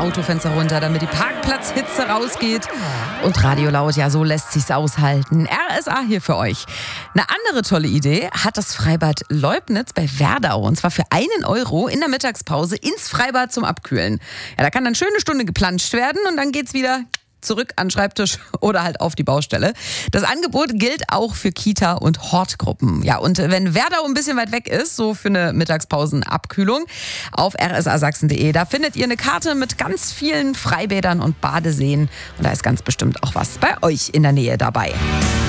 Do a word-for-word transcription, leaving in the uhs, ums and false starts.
Autofenster runter, damit die Parkplatzhitze rausgeht. Und Radio laut, ja, so lässt sich's aushalten. R S A hier für euch. Eine andere tolle Idee hat das Freibad Leubnitz bei Werdau. Und zwar für einen Euro in der Mittagspause ins Freibad zum Abkühlen. Ja, da kann dann schöne Stunde geplanscht werden und dann geht's wieder zurück an den Schreibtisch oder halt auf die Baustelle. Das Angebot gilt auch für Kita- und Hortgruppen. Ja, und wenn Werdau ein bisschen weit weg ist, so für eine Mittagspausenabkühlung, auf r s a sachsen punkt d e, da findet ihr eine Karte mit ganz vielen Freibädern und Badeseen. Und da ist ganz bestimmt auch was bei euch in der Nähe dabei.